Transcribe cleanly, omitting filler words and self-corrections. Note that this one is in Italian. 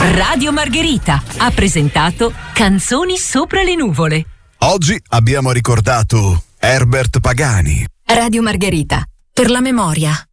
Radio Margherita ha presentato Canzoni sopra le nuvole. Oggi abbiamo ricordato Herbert Pagani. Radio Margherita, per la memoria.